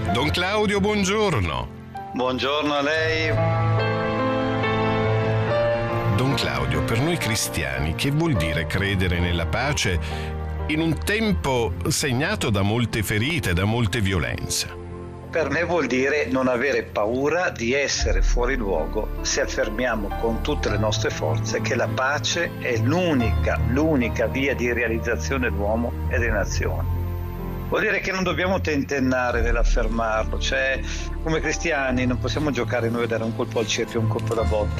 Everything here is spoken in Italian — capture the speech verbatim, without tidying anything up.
Don Claudio, buongiorno. Buongiorno a lei. Don Claudio, per noi cristiani, che vuol dire credere nella pace in un tempo segnato da molte ferite, da molte violenze? Per me vuol dire non avere paura di essere fuori luogo se affermiamo con tutte le nostre forze che la pace è l'unica, l'unica via di realizzazione dell'uomo e delle nazioni. Vuol dire che non dobbiamo tentennare nell'affermarlo, cioè come cristiani non possiamo giocare noi a dare un colpo al cerchio e un colpo alla botte.